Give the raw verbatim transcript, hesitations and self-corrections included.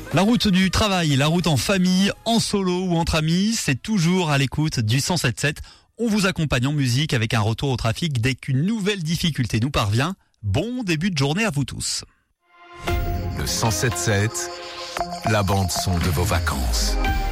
La route du travail, la route en famille, en solo ou entre amis, c'est toujours à l'écoute du cent sept sept. On vous accompagne en musique avec un retour au trafic dès qu'une nouvelle difficulté nous parvient. Bon début de journée à vous tous. Le cent sept sept, la bande son de vos vacances.